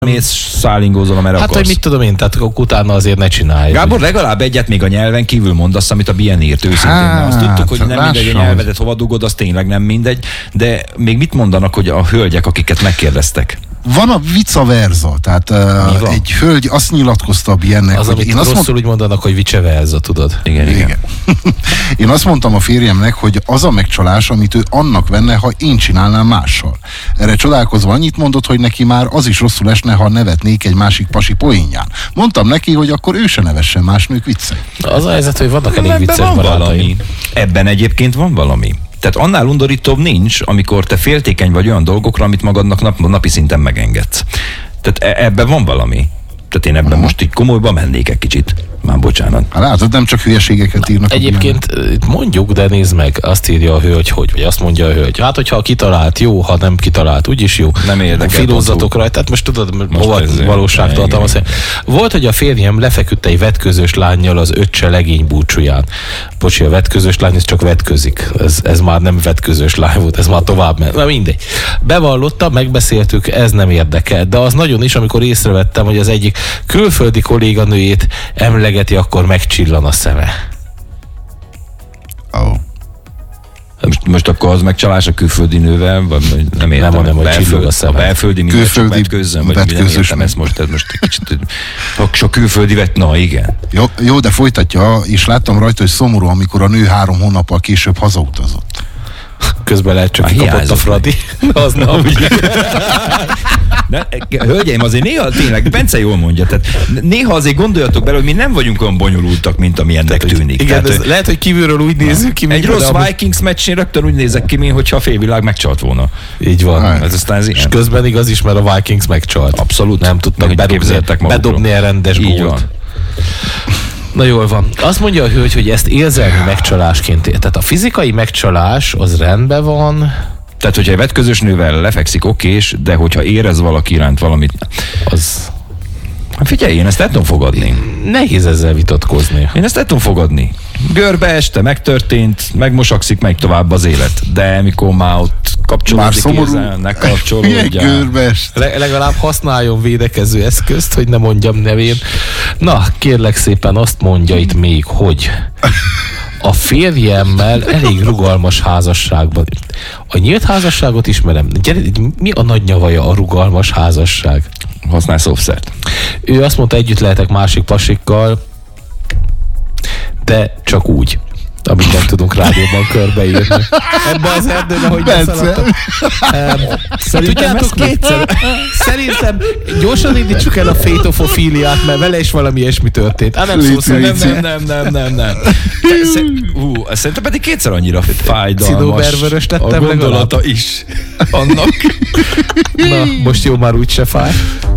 mész, szállingózol, amerre Hát, akarsz. hogy mit tudom én, tehát utána azért ne csinálj. Gábor, legalább egyet még a nyelven kívül mondasz, amit a Bien írt őszintén. Azt tudtuk, hogy nem mindegy, a nyelvedet hova dugod, az tényleg nem mindegy, de még mit mondanak, hogy a hölgyek, akiket megkérdeztek? Van a vice versa, tehát egy hölgy azt nyilatkozta a Biennek, az, hogy amit rosszul úgy mondanak, hogy vice versa, tudod? Igen. Én azt mondtam a férjemnek, hogy az a megcsalás, amit ő annak venne, ha én csinálnám mással. Erre csodálkozva annyit mondott, hogy neki már az is rosszul esne, ha nevetnék egy másik pasi poénján. Mondtam neki, hogy akkor ő se nevessen más nők viccei. Az a helyzet, hogy vannak elég vicces barátaim. Ebben egyébként van valami. Tehát annál undorítóbb nincs, amikor te féltékeny vagy olyan dolgokra, amit magadnak napi szinten megengedsz. Tehát ebben van valami. Tehát én ebben most így komolyban mennék egy kicsit. Már bocsánat. Hát látod, nem csak hülyeségeket írnak. Egyébként mondjuk, de nézd meg, azt írja a hölgy, vagy azt mondja a hölgy. Hát, hogyha kitalált, jó, ha nem kitalált, úgyis jó. Nem érdekel. Filózatok rajta, tehát most tudod, hova valóságtartalmaz. Volt, hogy a férjem lefeküdt egy vetközös lánnyal az öccse legény búcsúján. Bocsi, a vetközös lány, ez csak vetközik. Ez már nem vetközös lány volt, ez már tovább ment. Na mindegy. Bevallotta, megbeszéltük, ez nem érdekel. De az nagyon is, amikor észrevettem, hogy az egyik külföldi kolléganőjét emlegeti, akkor megcsillan a szeme. Oh. Most akkor az megcsalás a külföldi nővel, vagy nem értem. Nem, hogy csillog a szeme. A belföldi minden csak vetkőzzön, vagy nem értem ezt most egy kicsit. Sok külföldi na igen. Jó, de folytatja, és láttam rajta, hogy szomorú, amikor a nő 3 hónappal később hazautazott. Közben lehet csak kikapott a Fradi. Az nem. Hölgyeim, azért néha tényleg, Bence jól mondja, tehát néha azért gondoljatok bele, hogy mi nem vagyunk olyan bonyolultak, mint amilyennek tűnik. Igen, tehát, lehet, hogy kívülről úgy nézzük ki, egy rossz Vikings meccsén rögtön úgy nézek ki, mintha a félvilág megcsalt volna. Így van. Ez és közben igaz is, mert a Vikings megcsalt. Abszolút. Nem tudtak bedobni a rendes gólt. Na jól van. Azt mondja a hölgy, hogy ezt érzelmi megcsalásként ér. Tehát a fizikai megcsalás az rendben van. Tehát, hogyha egy vetközös nővel lefekszik, okés, de hogyha érez valaki iránt valamit, az... Hát figyelj, én ezt el tudom fogadni. Nehéz ezzel vitatkozni. Én ezt el tudom fogadni. Görbe este, megtörtént, megmosakszik, megy tovább az élet. De mikor már ott kapcsolódik érzel, ne kapcsolódjál. Legalább használjon védekező eszközt, hogy ne mondjam nevén. Na, kérlek szépen azt mondja itt még, hogy a férjemmel elég rugalmas házasságban. A nyílt házasságot ismerem. Gyere, mi a nagy nyavaja a rugalmas házasság? Használsz offszert. Ő azt mondta, együtt lehetek másik pasikkal, de csak úgy, amit nem tudunk rádióban körbeírni. Ebben az erdőben, hogy beszaladtam. Szerintem gyorsan indítsuk el a fétofofíliát, mert vele is valami ilyesmi történt. Nem. Szerintem pedig kétszer annyira fájdalmas a gondolata is annak. Na, most jó, már úgyse fáj.